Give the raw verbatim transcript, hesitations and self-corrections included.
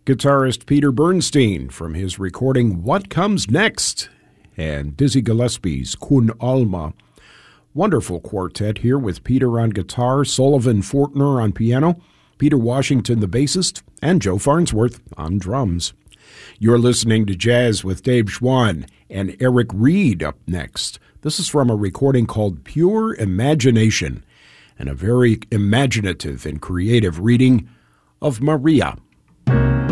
Guitarist Peter Bernstein from his recording What Comes Next, and Dizzy Gillespie's Kun Alma. Wonderful quartet here with Peter on guitar, Sullivan Fortner on piano, Peter Washington the bassist, and Joe Farnsworth on drums. You're listening to Jazz with Dave Schwann and Eric Reed up next. This is from a recording called Pure Imagination, and a very imaginative and creative reading of Maria.